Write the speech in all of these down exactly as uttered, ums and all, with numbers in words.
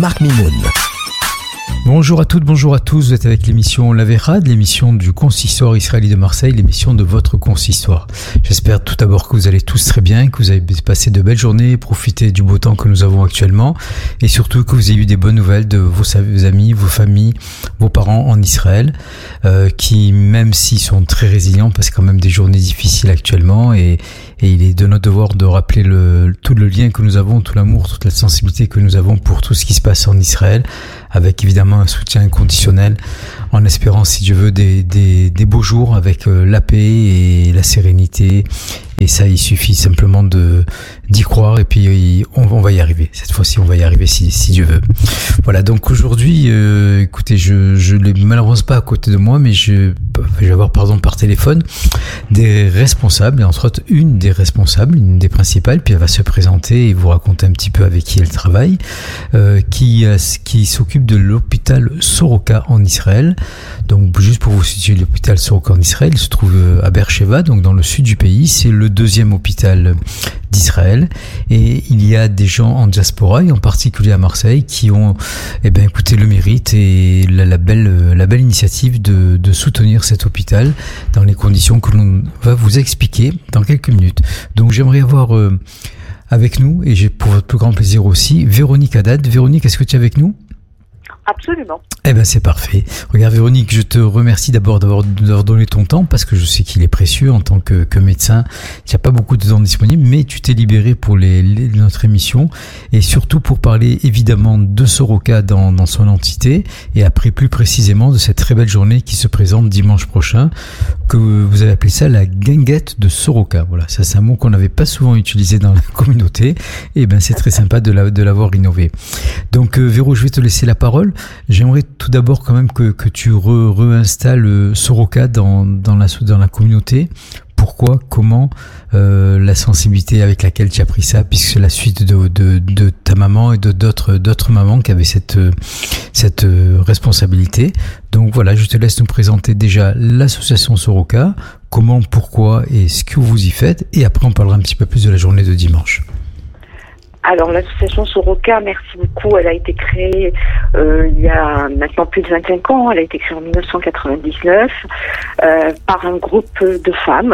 Marc Mimoun. Bonjour à toutes, bonjour à tous, vous êtes avec l'émission La Vérade, l'émission du Consistoire israélite de Marseille, l'émission de votre Consistoire. J'espère tout d'abord que vous allez tous très bien, que vous avez passé de belles journées, profité du beau temps que nous avons actuellement et surtout que vous ayez eu des bonnes nouvelles de vos, vos amis, vos familles, vos parents en Israël euh, qui, même s'ils sont très résilients, passent quand même des journées difficiles actuellement et, et il est de notre devoir de rappeler le, tout le lien que nous avons, tout l'amour, toute la sensibilité que nous avons pour tout ce qui se passe en Israël, avec évidemment un soutien inconditionnel, en espérant, si Dieu veut, des, des, des beaux jours avec euh, la paix et la sérénité. Et ça, il suffit simplement de d'y croire et puis on, on va y arriver. Cette fois-ci, on va y arriver si, si Dieu veut. Voilà, donc aujourd'hui, euh, écoutez, je je l'ai malheureusement pas à côté de moi, mais je, je vais avoir, pardon, par téléphone, des responsables, et entre autres une des responsables, une des principales, puis elle va se présenter et vous raconter un petit peu avec qui elle travaille, euh, qui, qui s'occupe de l'hôpital Soroka en Israël. Donc, juste pour vous situer, l'hôpital Soroka en Israël, il se trouve à Beersheva, donc dans le sud du pays. C'est le deuxième hôpital d'Israël et il y a des gens en diaspora et en particulier à Marseille qui ont, eh ben, écoutez, le mérite et la, la belle, la belle initiative de, de soutenir cet hôpital dans les conditions que l'on va vous expliquer dans quelques minutes. Donc, j'aimerais avoir euh, avec nous, et j'ai pour votre plus grand plaisir aussi, Véronique Haddad. Véronique, est-ce que tu es avec nous? Absolument. Eh ben c'est parfait. Regarde Véronique, je te remercie d'abord d'avoir, d'avoir donné ton temps parce que je sais qu'il est précieux en tant que, que médecin. Il n'y a pas beaucoup de temps disponible, mais tu t'es libéré pour les, les, notre émission et surtout pour parler évidemment de Soroka dans, dans son entité et après plus précisément de cette très belle journée qui se présente dimanche prochain, que vous avez appelé ça la guinguette de Soroka. Voilà, ça c'est un mot qu'on n'avait pas souvent utilisé dans la communauté. Et ben c'est très sympa de, la, de l'avoir innové. Donc euh, Véro, je vais te laisser la parole. J'aimerais tout d'abord quand même que, que tu re, réinstalles Soroka dans, dans, la, dans la communauté. Pourquoi, comment, euh, la sensibilité avec laquelle tu as pris ça, puisque c'est la suite de, de, de ta maman et de d'autres, d'autres mamans qui avaient cette, cette responsabilité. Donc voilà, je te laisse nous présenter déjà l'association Soroka, comment, pourquoi et ce que vous y faites. Et après, on parlera un petit peu plus de la journée de dimanche. Alors l'association Soroka, merci beaucoup, elle a été créée euh, il y a maintenant plus de vingt-cinq ans, elle a été créée en dix-neuf cent quatre-vingt-dix-neuf euh, par un groupe de femmes,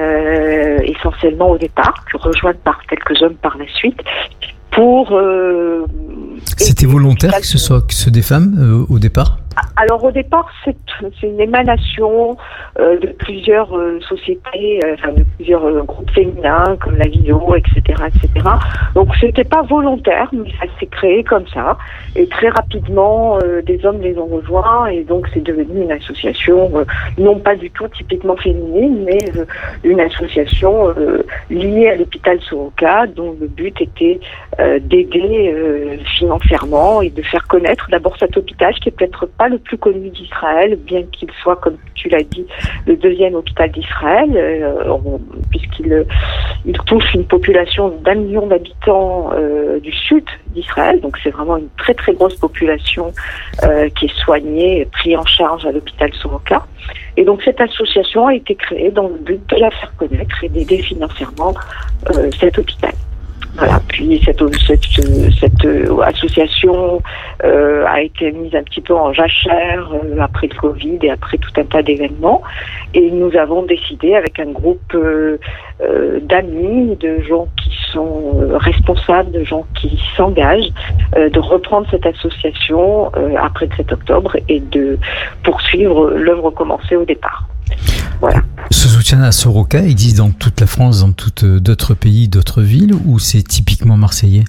euh, essentiellement au départ, rejointes par quelques hommes par la suite, pour... Euh, C'était volontaire que ce soit que ce des femmes euh, au départ ? Alors au départ, c'est, c'est une émanation euh, de plusieurs euh, sociétés, euh, enfin de plusieurs euh, groupes féminins comme la Vidéo, et cetera, et cetera. Donc c'était pas volontaire, mais ça s'est créé comme ça. Et très rapidement, euh, des hommes les ont rejoints et donc c'est devenu une association euh, non pas du tout typiquement féminine, mais euh, une association euh, liée à l'hôpital Soroka, dont le but était euh, d'aider euh, financièrement et de faire connaître d'abord cet hôpital qui est peut-être pas le plus connu d'Israël, bien qu'il soit, comme tu l'as dit, le deuxième hôpital d'Israël, euh, puisqu'il il touche une population d'un million d'habitants euh, du sud d'Israël, donc c'est vraiment une très très grosse population euh, qui est soignée, prise en charge à l'hôpital Soroka. Et donc cette association a été créée dans le but de la faire connaître et d'aider financièrement euh, cet hôpital. Voilà. Puis cette, cette, cette association euh, a été mise un petit peu en jachère euh, après le Covid et après tout un tas d'événements. Et nous avons décidé avec un groupe euh, euh, d'amis, de gens qui sont euh, responsables, de gens qui s'engagent, euh, de reprendre cette association euh, après le sept octobre et de poursuivre l'œuvre commencée au départ. Voilà. Ce soutien à Soroka existe dans toute la France, dans toutes d'autres pays, d'autres villes, ou c'est typiquement marseillais?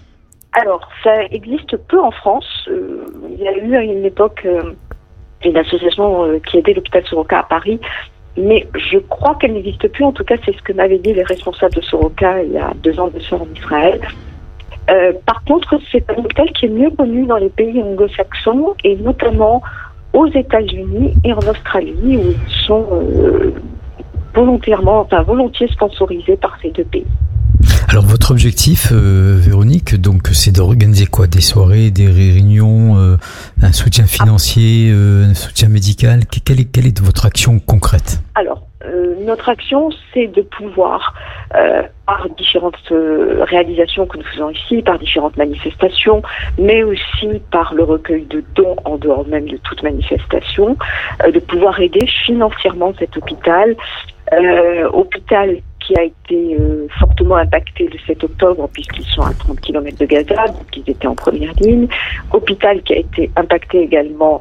Alors, ça existe peu en France. Euh, il y a eu à une époque euh, une association euh, qui aidait l'hôpital Soroka à Paris, mais je crois qu'elle n'existe plus. En tout cas, c'est ce que m'avaient dit les responsables de Soroka il y a deux ans de ça en Israël. Euh, par contre, c'est un hôpital qui est mieux connu dans les pays anglo-saxons et notamment aux États-Unis et en Australie, où ils sont euh, volontairement, enfin volontiers sponsorisés par ces deux pays. Alors votre objectif, euh, Véronique, donc c'est d'organiser quoi? Des soirées, des réunions, euh, un soutien financier, euh, un soutien médical. Quelle est, quelle est votre action concrète? Alors, euh, notre action, c'est de pouvoir, euh, par différentes euh, réalisations que nous faisons ici, par différentes manifestations, mais aussi par le recueil de dons en dehors même de toute manifestation, euh, de pouvoir aider financièrement cet hôpital, euh, hôpital qui a été euh, fortement impacté le sept octobre puisqu'ils sont à trente kilomètres de Gaza, donc ils étaient en première ligne. Hôpital qui a été impacté également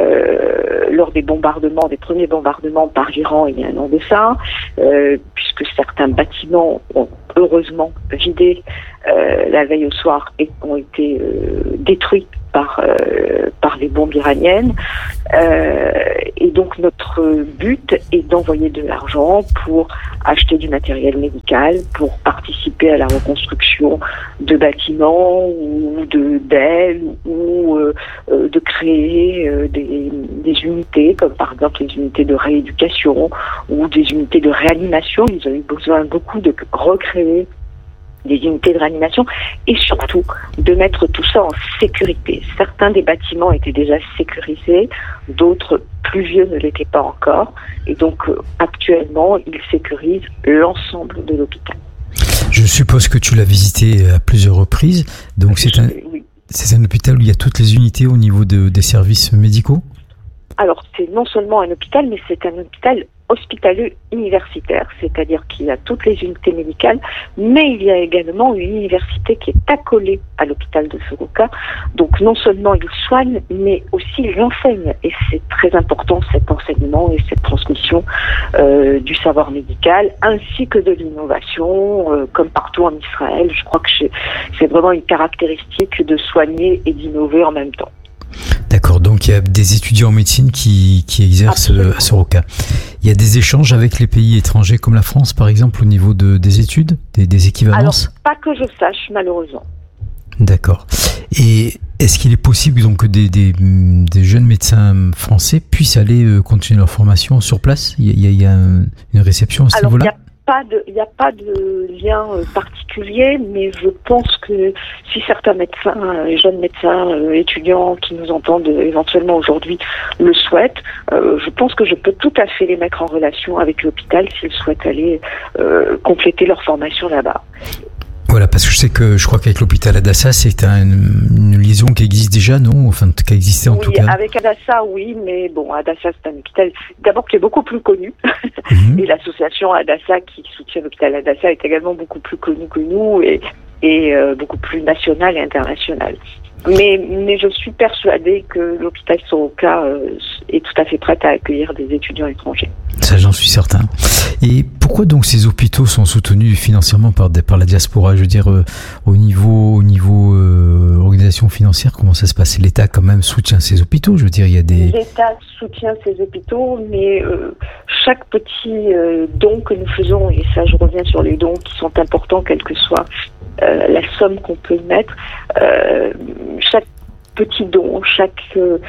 euh, lors des bombardements, des premiers bombardements par l'Iran il y a un an de ça, euh, puisque certains bâtiments ont heureusement vidé euh, la veille au soir et ont été euh, détruits par euh, par les bombes iraniennes. Euh, et donc notre but est d'envoyer de l'argent pour acheter du matériel médical, pour participer à la reconstruction de bâtiments ou de d'ailes ou euh, euh, de créer euh, des, des unités comme par exemple les unités de rééducation ou des unités de réanimation. Ils ont eu besoin beaucoup de recréer des unités de réanimation et surtout de mettre tout ça en sécurité. Certains des bâtiments étaient déjà sécurisés, d'autres plus vieux ne l'étaient pas encore et donc euh, actuellement ils sécurisent l'ensemble de l'hôpital. Je suppose que tu l'as visité à plusieurs reprises, donc c'est un, oui. c'est un hôpital où il y a toutes les unités au niveau de, des services médicaux? Alors c'est non seulement un hôpital, mais c'est un hôpital hospitalier universitaire, c'est-à-dire qu'il y a toutes les unités médicales, mais il y a également une université qui est accolée à l'hôpital de Soroka. Donc non seulement il soigne, mais aussi il enseigne. Et c'est très important cet enseignement et cette transmission euh, du savoir médical, ainsi que de l'innovation, euh, comme partout en Israël. Je crois que c'est vraiment une caractéristique de soigner et d'innover en même temps. D'accord, donc il y a des étudiants en médecine qui, qui exercent Absolument. à Soroka. Il y a des échanges avec les pays étrangers comme la France, par exemple, au niveau de, des études, des, des équivalences? Alors, pas que je sache, malheureusement. D'accord. Et est-ce qu'il est possible donc, que des, des, des jeunes médecins français puissent aller euh, continuer leur formation sur place? Il y a, il y a un, une réception à ce Alors, niveau-là? Il n'y a pas de lien particulier, mais je pense que si certains médecins, euh, jeunes médecins, euh, étudiants qui nous entendent euh, éventuellement aujourd'hui le souhaitent, euh, je pense que je peux tout à fait les mettre en relation avec l'hôpital s'ils souhaitent aller euh, compléter leur formation là-bas. Voilà, parce que je sais que je crois qu'avec l'hôpital Adassa, c'est un, une liaison qui existe déjà, non? Enfin, qui a existé en oui, tout cas. Avec Adassa, oui, mais bon, Adassa, c'est un hôpital d'abord qui est beaucoup plus connu. Mm-hmm. Et l'association Adassa qui soutient l'hôpital Adassa est également beaucoup plus connue que nous et, et euh, beaucoup plus nationale et internationale. Mais, mais je suis persuadée que l'hôpital Soroka euh, est tout à fait prêt à accueillir des étudiants étrangers. Ça, j'en suis certain. Et pourquoi donc ces hôpitaux sont soutenus financièrement par, des, par la diaspora? Je veux dire, euh, au niveau, au niveau euh, organisation financière, comment ça se passe? L'État quand même soutient ces hôpitaux. Je veux dire, il y a des... L'État soutient ces hôpitaux, mais euh, chaque petit euh, don que nous faisons, et ça je reviens sur les dons qui sont importants, quelle que soit euh, la somme qu'on peut mettre, euh, chaque petit don, chaque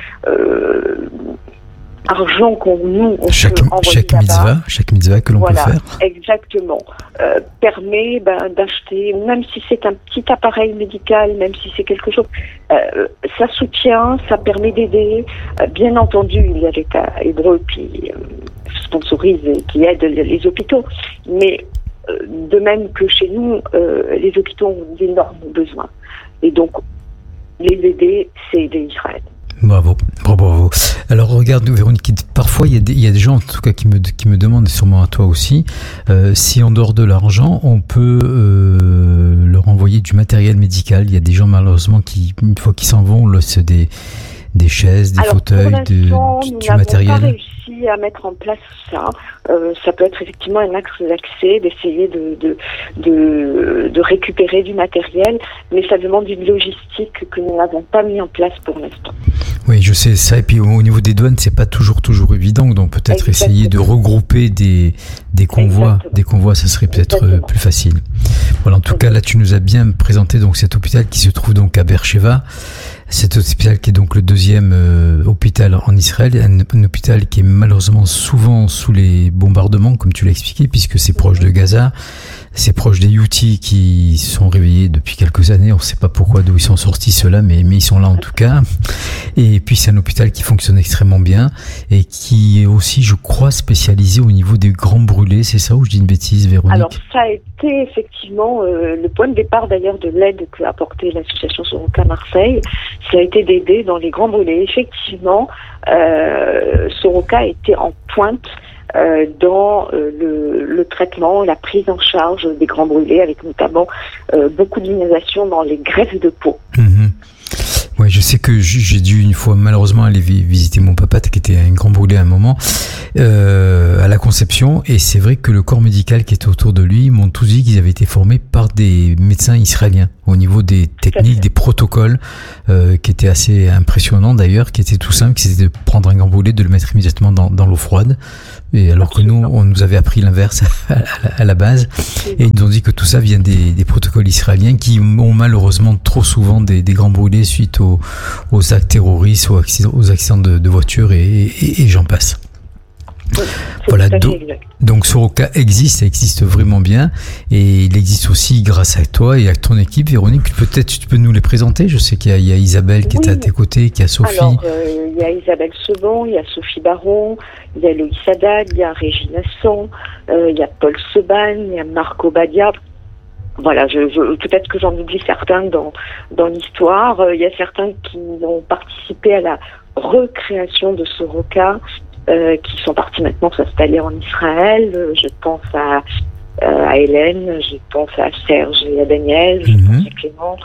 euh, argent qu'on nous on chaque, peut envoyer chaque mitzvah, chaque mitzvah que l'on voilà, peut faire, exactement, euh, permet ben, d'acheter, même si c'est un petit appareil médical, même si c'est quelque chose, euh, ça soutient, ça permet d'aider. Euh, bien entendu, il y a l'État hébreu qui euh, sponsorise et qui aide les, les hôpitaux, mais euh, de même que chez nous, euh, les hôpitaux ont d'énormes besoins, et donc les aider, c'est aider Israël. Bravo, bravo, bravo. Alors regarde Véronique, parfois il y, a des, il y a des gens en tout cas qui me, qui me demandent, et sûrement à toi aussi, euh, si en dehors de l'argent, on peut euh, leur envoyer du matériel médical. Il y a des gens malheureusement qui, une fois qu'ils s'en vont, laissent des, des chaises, des Alors, fauteuils, de, du, nous du matériel. Pas réussi à mettre en place ça. Euh, ça peut être effectivement un axe d'accès, d'essayer de, de, de, de récupérer du matériel, mais ça demande une logistique que nous n'avons pas mis en place pour l'instant. Oui, je sais ça. Et puis au niveau des douanes, c'est pas toujours toujours évident. Donc peut-être Exactement. essayer de regrouper des des convois, Exactement. des convois, ça serait peut-être Exactement. plus facile. Voilà. En tout Exactement. cas, là, tu nous as bien présenté donc cet hôpital qui se trouve donc à Beersheva. Cet hôpital qui est donc le deuxième euh, hôpital en Israël, un, un hôpital qui est malheureusement souvent sous les bombardements, comme tu l'as expliqué, puisque c'est proche de Gaza. c'est proche des Youtis qui sont réveillés depuis quelques années. On ne sait pas pourquoi, d'où ils sont sortis ceux-là, mais, mais ils sont là en tout cas. Et puis c'est un hôpital qui fonctionne extrêmement bien et qui est aussi, je crois, spécialisé au niveau des grands brûlés. C'est ça ou je dis une bêtise, Véronique? Alors ça a été effectivement euh, le point de départ d'ailleurs de l'aide qu'a apporté l'association Soroka Marseille. Ça a été d'aider dans les grands brûlés. Effectivement, euh, Soroka était en pointe Euh, dans euh, le, le traitement, la prise en charge des grands brûlés, avec notamment euh, beaucoup d'innovation dans les greffes de peau. Mmh. Ouais, je sais que j'ai dû une fois malheureusement aller visiter mon papa qui était un grand brûlé à un moment euh, à la Conception, et c'est vrai que le corps médical qui était autour de lui m'ont tous dit qu'ils avaient été formés par des médecins israéliens au niveau des techniques, des protocoles euh, qui étaient assez impressionnants d'ailleurs, qui étaient tout simples, qui c'était de prendre un grand brûlé, de le mettre immédiatement dans, dans l'eau froide. Et alors Absolument. que nous, on nous avait appris l'inverse à la, à la base. Absolument. Et ils nous ont dit que tout ça vient des, des protocoles israéliens qui ont malheureusement trop souvent des, des grands brûlés suite aux, aux actes terroristes, aux accidents, aux accidents de, de voiture et, et, et j'en passe. Oui, voilà, do, donc Soroka existe, ça existe vraiment bien, et il existe aussi grâce à toi et à ton équipe, Véronique. Peut-être tu peux nous les présenter. Je sais qu'il y a, il y a Isabelle qui oui. est à tes côtés, qu'il y a Sophie. Alors, euh, il y a Isabelle Sebon, il y a Sophie Baron, il y a Loïs Haddad, il y a Régine Asson, euh, il y a Paul Seban, il y a Marco Badia. Voilà, je, je, peut-être que j'en oublie certains dans, dans l'histoire. Euh, il y a certains qui ont participé à la recréation de Soroka, Euh, qui sont partis maintenant s'installer en Israël. Euh, je pense à, euh, à Hélène, je pense à Serge et à Daniel, je mm-hmm. pense à Clément.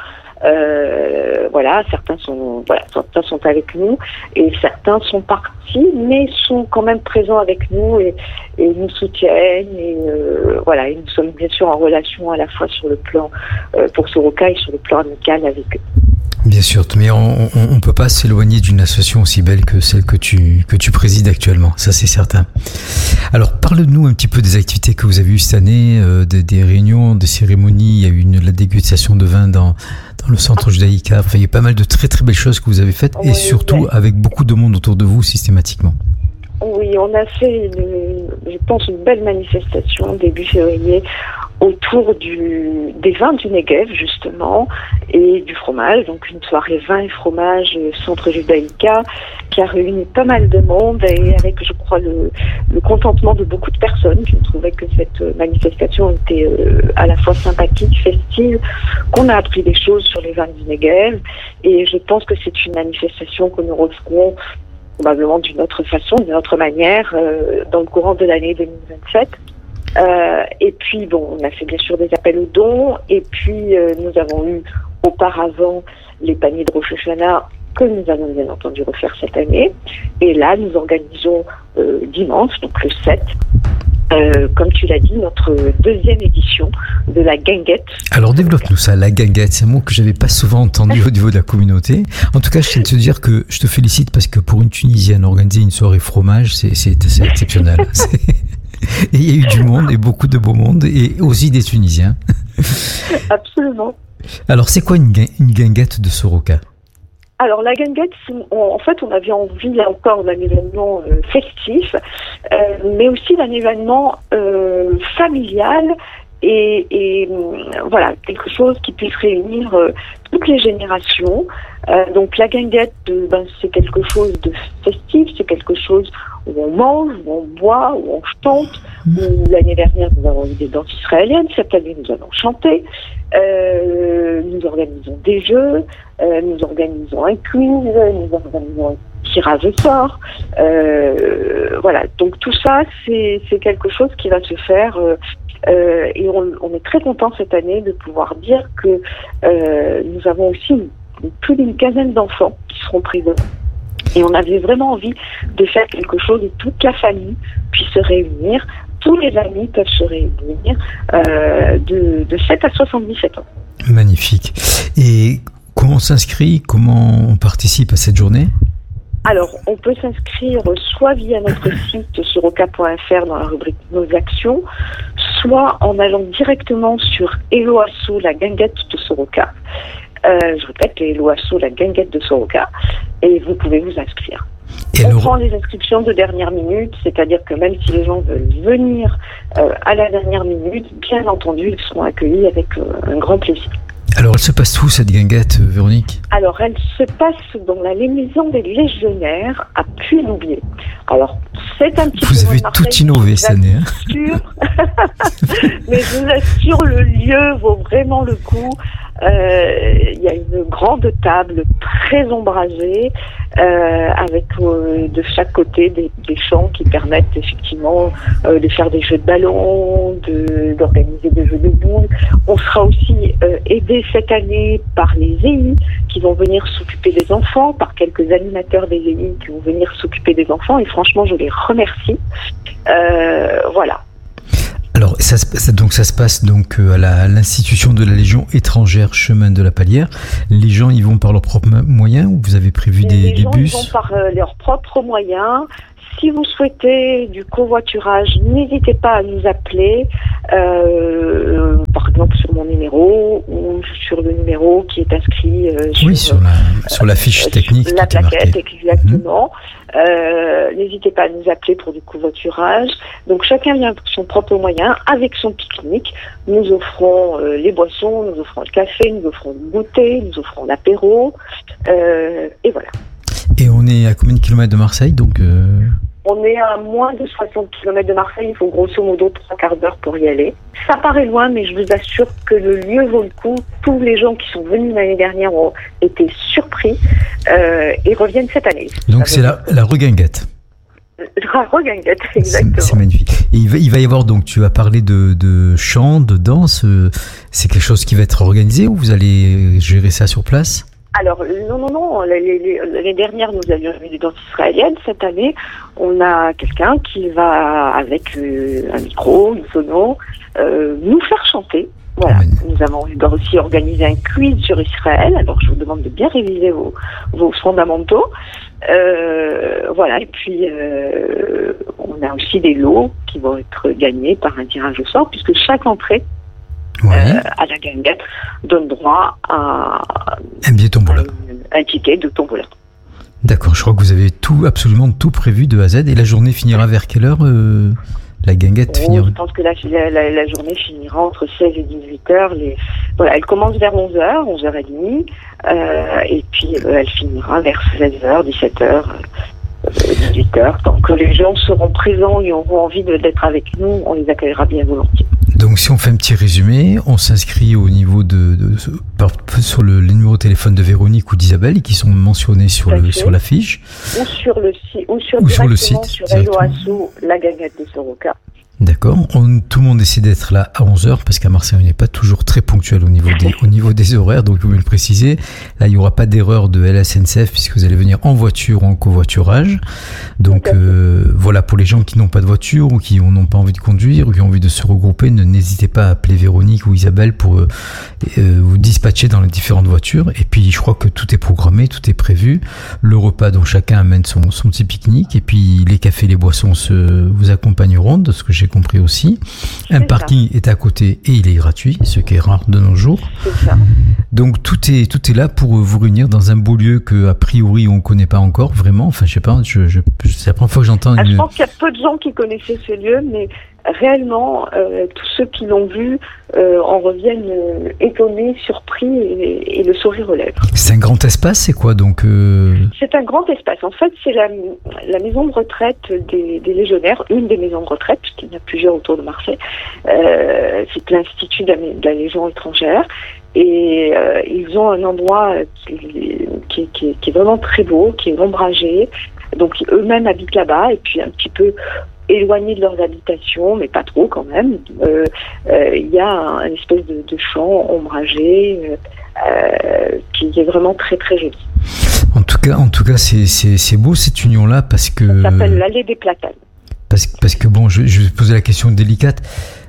Euh, voilà, certains sont, voilà, certains sont avec nous et certains sont partis, mais sont quand même présents avec nous et, et nous soutiennent. Et euh, voilà, et nous sommes bien sûr en relation à la fois sur le plan euh, pour Soroka et sur le plan amical avec eux. Bien sûr, mais on ne peut pas s'éloigner d'une association aussi belle que celle que tu, que tu présides actuellement, ça c'est certain. Alors parle-nous un petit peu des activités que vous avez eues cette année, euh, des, des réunions, des cérémonies. Il y a eu une, la dégustation de vin dans, dans le centre judaïka. Enfin, il y a pas mal de très très belles choses que vous avez faites, oui, et surtout oui. avec beaucoup de monde autour de vous systématiquement. Oui, on a fait, une, je pense, une belle manifestation début février autour du, des vins du Negev, justement, et du fromage. Donc une soirée vin et fromage centre judaïka qui a réuni pas mal de monde et avec, je crois, le, le contentement de beaucoup de personnes qui trouvaient que cette manifestation était euh, à la fois sympathique, festive, qu'on a appris des choses sur les vins du Negev. Et je pense que c'est une manifestation que nous referons probablement d'une autre façon, d'une autre manière, euh, dans le courant de l'année deux mille vingt-sept. Euh, et puis, bon, on a fait bien sûr des appels aux dons, et puis euh, nous avons eu auparavant les paniers de Rosh Hashanah que nous allons bien entendu refaire cette année. Et là, nous organisons euh, dimanche, donc le sept, Euh, comme tu l'as dit, notre deuxième édition de la guinguette. Alors développe-nous ça, la guinguette, c'est un mot que j'avais pas souvent entendu au niveau de la communauté. En tout cas, je tiens à te dire que je te félicite parce que pour une Tunisienne, organiser une soirée fromage, c'est, c'est, c'est exceptionnel. c'est... Et il y a eu du monde et beaucoup de beau monde et aussi des Tunisiens. Absolument. Alors c'est quoi une, une guinguette de Soroka ? Alors la guinguette, en fait, on avait envie là encore d'un événement euh, festif, euh, mais aussi d'un événement euh, familial et, et euh, voilà, quelque chose qui puisse réunir euh, toutes les générations. Euh, donc la guinguette, euh, ben, c'est quelque chose de festif, c'est quelque chose où on mange, où on boit, où on chante. Où l'année dernière, nous avons eu des danses israéliennes. Cette année, nous allons chanter. Euh, nous organisons des jeux. Euh, nous organisons un quiz. Nous organisons un tirage au sort. Euh, voilà. Donc tout ça, c'est, c'est quelque chose qui va se faire. Euh, euh, et on, on est très content cette année de pouvoir dire que euh, nous avons aussi une, plus d'une quinzaine d'enfants qui seront présents. Et on avait vraiment envie de faire quelque chose où toute la famille puisse se réunir. Tous les amis peuvent se réunir euh, de, de sept à soixante-dix-sept ans. Magnifique. Et comment on s'inscrit ? Comment on participe à cette journée ? Alors, on peut s'inscrire soit via notre site soroka point f r dans la rubrique Nos actions, soit en allant directement sur Hello Asso, la guinguette de Soroka. Euh, je répète, Hello Asso, la guinguette de Soroka, et vous pouvez vous inscrire. Et on alors... prend les inscriptions de dernière minute, c'est-à-dire que même si les gens veulent venir euh, à la dernière minute, bien entendu, ils seront accueillis avec euh, un grand plaisir. Alors, elle se passe où, cette guinguette, Véronique ? Alors, elle se passe dans la maison des légionnaires à Puy-Louviers. Alors, c'est un petit Vous peu... Vous avez tout innové cette année. Hein. Mais je vous assure, le lieu vaut vraiment le coup. Euh, il y a une grande table très ombragée euh, avec euh, de chaque côté des, des champs qui permettent effectivement euh, de faire des jeux de ballon, de, d'organiser des jeux de boules. On sera aussi euh, aidé cette année par les E I qui vont venir s'occuper des enfants, par quelques animateurs des E I qui vont venir s'occuper des enfants et franchement je les remercie. Euh, voilà. Alors, ça, ça, donc, ça se passe donc à, la, à l'institution de la Légion étrangère Chemin de la Palière. Les gens, ils vont par leurs propres moyens ou vous avez prévu des, les des gens, bus ? Ils vont par euh, leurs propres moyens. Si vous souhaitez du covoiturage, n'hésitez pas à nous appeler, euh, par exemple sur mon numéro ou sur le numéro qui est inscrit euh, sur, oui, sur, la, sur la fiche euh, technique. La plaquette, exactement. Mmh. Euh, n'hésitez pas à nous appeler pour du covoiturage. Donc chacun vient pour son propre moyen, avec son pique-nique. Nous offrons euh, les boissons, nous offrons le café, nous offrons le goûter, nous offrons l'apéro, euh, et voilà. Et on est à combien de kilomètres de Marseille donc euh... On est à moins de soixante kilomètres de Marseille, il faut grosso modo trois quarts d'heure pour y aller. Ça paraît loin, mais je vous assure que le lieu vaut le coup. Tous les gens qui sont venus l'année dernière ont été surpris euh, et reviennent cette année. Donc c'est la, la reguinguette. La reguinguette, exactement. C'est, c'est magnifique. Et il va, il va y avoir donc, tu as parlé de, de chant, de danse, c'est quelque chose qui va être organisé ou vous allez gérer ça sur place ? Alors, non, non, non. L'année dernière, nous avions eu des danses israéliennes. Cette année, on a quelqu'un qui va, avec euh, un micro, une sono, euh, nous faire chanter. Voilà. Oui. Nous avons aussi organisé un quiz sur Israël. Alors, je vous demande de bien réviser vos, vos fondamentaux. Euh, voilà. Et puis, euh, on a aussi des lots qui vont être gagnés par un tirage au sort, puisque chaque entrée oui. euh, à la guinguette donne droit à un billet tombola, un, un ticket de tombola. D'accord, je crois que vous avez tout, absolument tout prévu de A à Z. Et la journée finira vers quelle heure euh, la guinguette oh, finira... Je pense que la, la, la journée finira entre seize et dix-huit heures. Les... Voilà, elle commence vers onze heures, onze heures trente, euh, et puis euh, elle finira vers seize heures, dix-sept heures. dix-huit heures. Tant que les gens seront présents et auront envie de, d'être avec nous, on les accueillera bien volontiers. Donc si on fait un petit résumé, on s'inscrit au niveau de, de, de par, sur le, le numéro de téléphone de Véronique ou d'Isabelle qui sont mentionnés sur le sur la fiche ou sur le site ou sur, ou sur le site sur Hello Asso, la guinguette de Soroka. D'accord. On, tout le monde essaie d'être là à onze heures parce qu'à Marseille, on n'est pas toujours très ponctuel au niveau des, au niveau des horaires. Donc, vous pouvez le préciser. Là, il n'y aura pas d'erreur de L S N C F puisque vous allez venir en voiture ou en covoiturage. Donc, euh, voilà, pour les gens qui n'ont pas de voiture ou qui n'ont pas envie de conduire ou qui ont envie de se regrouper, ne, n'hésitez pas à appeler Véronique ou Isabelle pour euh, euh, vous dispatcher dans les différentes voitures. Et puis, je crois que tout est programmé, tout est prévu. Le repas, dont chacun amène son, son petit pique-nique. Et puis, les cafés, les boissons se, vous accompagneront de ce que j'ai compris aussi. Un c'est parking ça. Est à côté et il est gratuit, ce qui est rare de nos jours. C'est ça. Donc tout est tout est là pour vous réunir dans un beau lieu que a priori on connaît pas encore vraiment. Enfin je sais pas, je, je c'est la première fois que j'entends. Ah, une... Je pense qu'il y a peu de gens qui connaissaient ce lieu, mais réellement euh, tous ceux qui l'ont vu euh, en reviennent euh, étonnés, surpris et, et le sourire aux lèvres. C'est un grand espace, c'est quoi donc euh... C'est un grand espace. En fait, c'est la, la maison de retraite des, des légionnaires, une des maisons de retraite, puisqu'il y en a plusieurs autour de Marseille. Euh, c'est l'Institut de la, de la Légion étrangère. Et euh, ils ont un endroit qui, qui, qui, qui est vraiment très beau, qui est ombragé. Donc eux-mêmes habitent là-bas et puis un petit peu éloignés de leurs habitations, mais pas trop quand même. Il euh, euh, y a un, un espèce de, de champ ombragé euh, qui est vraiment très très joli. En tout cas, en tout cas, c'est c'est c'est beau cette union-là parce que. Ça s'appelle l'allée des Platanes. Parce parce que bon, je je vais poser la question délicate.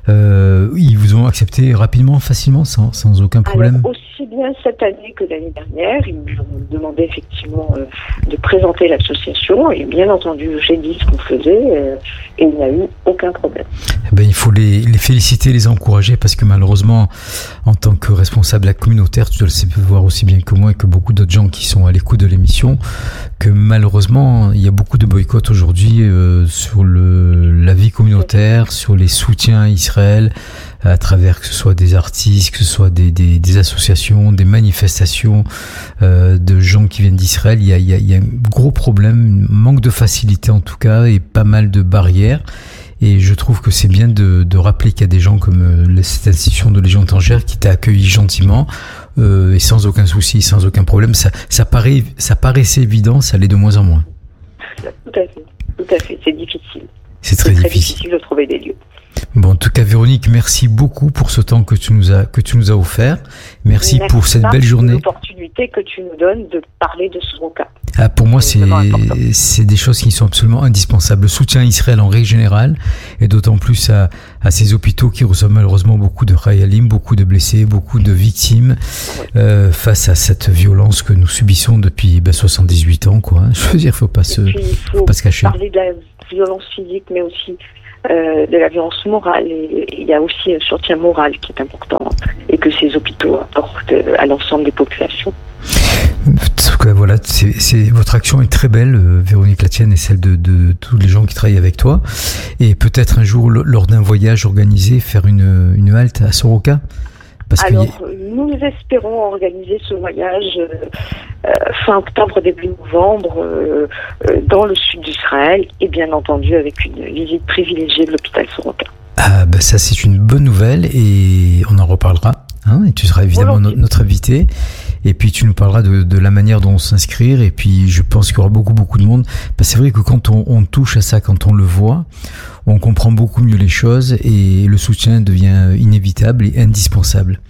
Euh, ils vous ont accepté rapidement, facilement, sans, sans aucun problème. Alors, aussi bien cette année que l'année dernière, ils nous ont demandé effectivement euh, de présenter l'association et bien entendu j'ai dit ce qu'on faisait euh, et il n'y a eu aucun problème. Eh ben, il faut les, les féliciter, les encourager parce que malheureusement, en tant que responsable de la communautaire, tu dois le voir aussi bien que moi et que beaucoup d'autres gens qui sont à l'écoute de l'émission, que malheureusement, il y a beaucoup de boycotts aujourd'hui euh, sur le, la vie communautaire, sur les soutiens à Israël, à travers que ce soit des artistes, que ce soit des, des, des associations, des manifestations euh, de gens qui viennent d'Israël. Il y a, il y a, il y a un gros problème, manque de facilité en tout cas, et pas mal de barrières. Et je trouve que c'est bien de, de rappeler qu'il y a des gens comme euh, cette institution de Légion étrangère qui t'a accueilli gentiment euh, et sans aucun souci, sans aucun problème. Ça, ça paraît, ça paraissait évident, ça l'est de moins en moins. Tout à fait, tout à fait. C'est difficile. C'est très, c'est très difficile. difficile de trouver des lieux. Bon, en tout cas, Véronique, merci beaucoup pour ce temps que tu nous as que tu nous as offert. Merci, merci pour cette belle journée. L'opportunité que tu nous donnes de parler de Soroka. Ah, pour moi, c'est c'est, c'est des choses qui sont absolument indispensables. Le soutien à Israël en règle générale, et d'autant plus à, à ces hôpitaux qui reçoivent malheureusement beaucoup de Chayalim, beaucoup de blessés, beaucoup de victimes oui. euh, face à cette violence que nous subissons depuis ben, soixante-dix-huit ans, quoi. Je veux dire, faut pas se, puis, faut, faut pas se cacher. Parler de la violence physique, mais aussi Euh, de la violence morale, et il y a aussi un soutien moral qui est important et que ces hôpitaux apportent à l'ensemble des populations. Voilà, c'est, c'est, votre action est très belle, euh, Véronique, la tienne et celle de, de, de tous les gens qui travaillent avec toi, et peut-être un jour lors d'un voyage organisé faire une, une halte à Soroka. Parce Alors, que... nous espérons organiser ce voyage euh, fin octobre, début novembre, euh, euh, dans le sud d'Israël, et bien entendu avec une visite privilégiée de l'hôpital Soroka. Ah, ben ça, c'est une bonne nouvelle, et on en reparlera. Hein, et tu seras évidemment no- notre invité. Et puis tu nous parleras de, de la manière dont s'inscrire. Et puis je pense qu'il y aura beaucoup, beaucoup de monde. Ben, c'est vrai que quand on, on touche à ça, quand on le voit, on comprend beaucoup mieux les choses et le soutien devient inévitable et indispensable.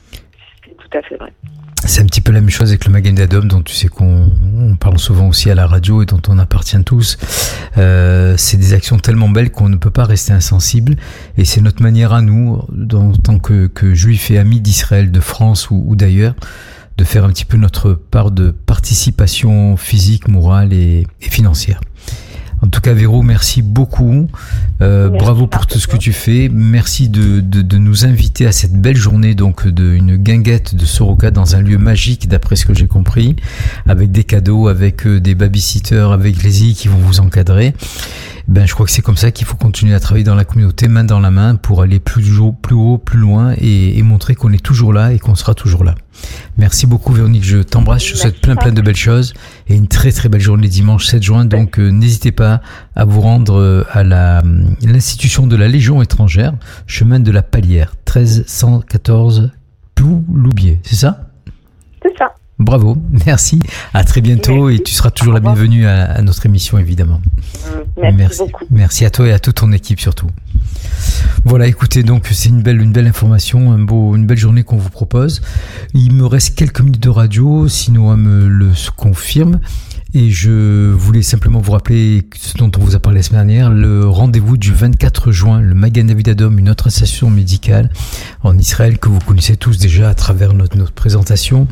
C'est tout à fait vrai. C'est un petit peu la même chose avec le Magen David, dont tu sais qu'on on parle souvent aussi à la radio et dont on appartient tous. Euh, c'est des actions tellement belles qu'on ne peut pas rester insensible. Et c'est notre manière à nous, en tant que, que juifs et amis d'Israël, de France ou, ou d'ailleurs, de faire un petit peu notre part de participation physique, morale et, et financière. En tout cas, Véro, merci beaucoup. Euh, merci bravo pour tout ce que tu fais. Merci de, de, de nous inviter à cette belle journée, donc de une guinguette de Soroka dans un lieu magique, d'après ce que j'ai compris, avec des cadeaux, avec euh, des babysitters, avec les I qui vont vous encadrer. Ben, je crois que c'est comme ça qu'il faut continuer à travailler dans la communauté, main dans la main, pour aller plus haut, plus haut, plus loin, et, et montrer qu'on est toujours là et qu'on sera toujours là. Merci beaucoup, Véronique. Je t'embrasse. Je te souhaite plein, plein de belles choses et une très, très belle journée dimanche sept juin. Donc, euh, n'hésitez pas à vous rendre euh, à la, l'institution de la Légion étrangère, chemin de la Palière, treize cent quatorze Plouloubier. C'est ça? C'est ça. Bravo, merci, à très bientôt. Merci. Et tu seras toujours la bienvenue à, à notre émission, évidemment. Merci, merci beaucoup. Merci à toi et à toute ton équipe surtout. Voilà, écoutez, donc c'est une belle, une belle information, un beau, une belle journée qu'on vous propose. Il me reste quelques minutes de radio, sinon elle me le confirme. Et je voulais simplement vous rappeler ce dont on vous a parlé la semaine dernière, le rendez-vous du vingt-quatre juin, le Magen David Adom, une autre association médicale en Israël que vous connaissez tous déjà à travers notre, notre présentation.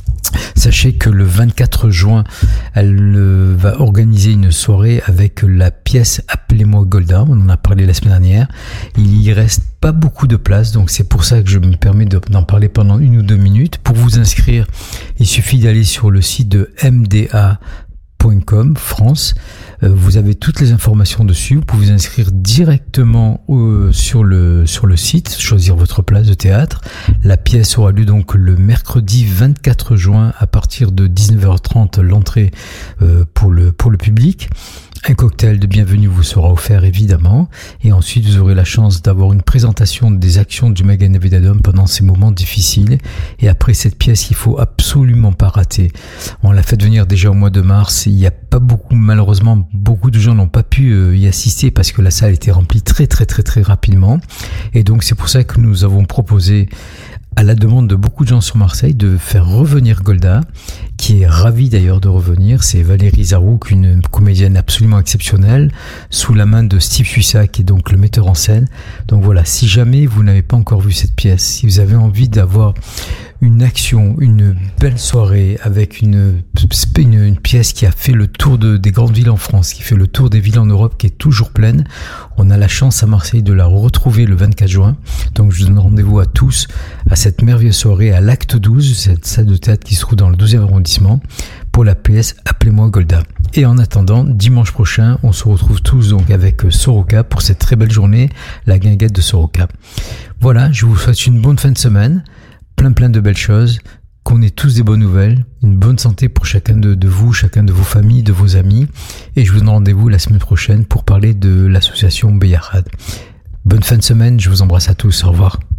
Sachez que le vingt-quatre juin, elle euh, va organiser une soirée avec la pièce Appelez-moi Golda. On en a parlé la semaine dernière. Il y reste pas beaucoup de place, donc c'est pour ça que je me permets de, d'en parler pendant une ou deux minutes. Pour vous inscrire, il suffit d'aller sur le site de m d a point com France. Euh, vous avez toutes les informations dessus. Vous pouvez vous inscrire directement euh, sur le sur le site, choisir votre place de théâtre. La pièce aura lieu donc le mercredi vingt-quatre juin à partir de dix-neuf heures trente, l'entrée euh, pour le pour le public. Un cocktail de bienvenue vous sera offert évidemment, et ensuite vous aurez la chance d'avoir une présentation des actions du Magen David Adom pendant ces moments difficiles. Et après cette pièce, il faut absolument pas rater. On l'a fait venir déjà au mois de mars. Il n'y a pas beaucoup, malheureusement, beaucoup de gens n'ont pas pu y assister parce que la salle était remplie très très très très rapidement. Et donc c'est pour ça que nous avons proposé, à la demande de beaucoup de gens sur Marseille, de faire revenir Golda, qui est ravie d'ailleurs de revenir. C'est Valérie Zarouk, une comédienne absolument exceptionnelle, sous la main de Steve Suissa, qui est donc le metteur en scène. Donc voilà, si jamais vous n'avez pas encore vu cette pièce, si vous avez envie d'avoir une action, une belle soirée avec une, une, une pièce qui a fait le tour de, des grandes villes en France, qui fait le tour des villes en Europe, qui est toujours pleine. On a la chance à Marseille de la retrouver le vingt-quatre juin. Donc je donne rendez-vous à tous à cette merveilleuse soirée à l'Acte douze, cette salle de théâtre qui se trouve dans le douzième arrondissement, pour la P S Appelez-moi Golda. Et en attendant, dimanche prochain, on se retrouve tous donc avec Soroka pour cette très belle journée, la guinguette de Soroka. Voilà, je vous souhaite une bonne fin de semaine, plein plein de belles choses, qu'on ait tous des bonnes nouvelles, une bonne santé pour chacun de, de vous, chacun de vos familles, de vos amis. Et je vous donne rendez-vous la semaine prochaine pour parler de l'association Beyahad. Bonne fin de semaine, je vous embrasse à tous, au revoir.